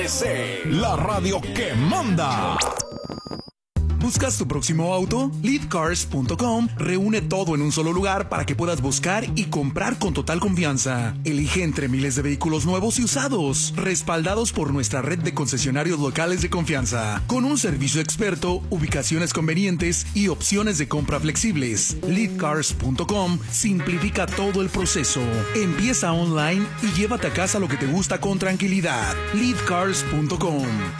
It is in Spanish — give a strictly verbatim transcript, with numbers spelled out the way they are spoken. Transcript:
La radio que manda. ¿Buscas tu próximo auto? lead cars punto com reúne todo en un solo lugar para que puedas buscar y comprar con total confianza. Elige entre miles de vehículos nuevos y usados, respaldados por nuestra red de concesionarios locales de confianza, con un servicio experto, ubicaciones convenientes y opciones de compra flexibles. lead cars punto com simplifica todo el proceso. Empieza online y llévate a casa lo que te gusta con tranquilidad. lead cars punto com.